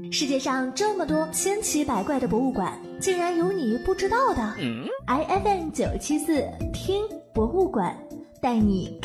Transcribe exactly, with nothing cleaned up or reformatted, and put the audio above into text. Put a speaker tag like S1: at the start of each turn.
S1: 世界上这么多千奇百怪的博物馆，竟然有你不知道的。I F M 九七四听博物馆，带你